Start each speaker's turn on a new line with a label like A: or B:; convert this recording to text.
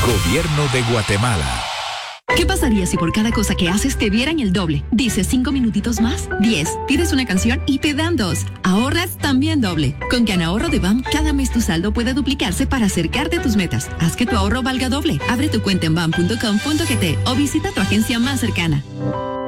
A: Gobierno de Guatemala.
B: ¿Qué pasaría si por cada cosa que haces te dieran el doble? Dices 5 minutitos más, 10. Pides una canción y te dan 2. Ahorras también doble. Con GanaHorro de BAM, cada mes tu saldo puede duplicarse para acercarte a tus metas. Haz que tu ahorro valga doble. Abre tu cuenta en bam.com.gt o visita tu agencia más cercana.